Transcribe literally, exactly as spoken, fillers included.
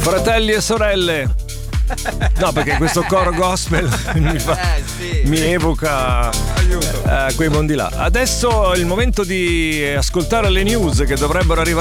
Fratelli e sorelle. No, perché questo coro gospel mi, fa, Eh, sì. mi evoca eh, quei mondi là. Adesso è il momento di ascoltare le news che dovrebbero arrivare